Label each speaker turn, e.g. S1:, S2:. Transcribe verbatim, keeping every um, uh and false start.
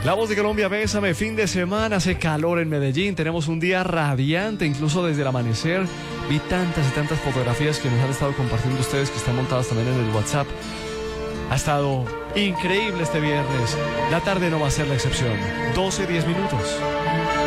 S1: La Voz de Colombia, bésame, fin de semana, hace calor en Medellín, tenemos un día radiante, incluso desde el amanecer. Vi tantas y tantas fotografías que nos han estado compartiendo ustedes, que están montadas también en el WhatsApp. Ha estado increíble este viernes, la tarde no va a ser la excepción. doce, diez minutos.